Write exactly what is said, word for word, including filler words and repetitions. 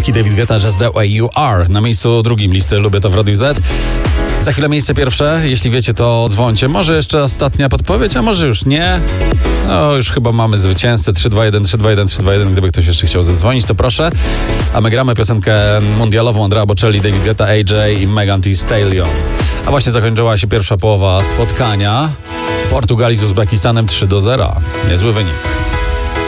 brytyjski David Guetta, Just the Way You Are. Na miejscu drugim listy Lubię to w Radiu Z. Za chwilę miejsce pierwsze. Jeśli wiecie, to dzwońcie. Może jeszcze ostatnia podpowiedź, a może już nie. No, już chyba mamy zwycięzcę. trzy dwa jeden, trzy dwa jeden, trzy dwa jeden. Gdyby ktoś jeszcze chciał zadzwonić, to proszę. A my gramy piosenkę mundialową Andrea Bocelli, David Guetta, A J i Megan Thee Stallion. A właśnie zakończyła się pierwsza połowa spotkania Portugalii z Uzbekistanem trzy do zera. Niezły wynik.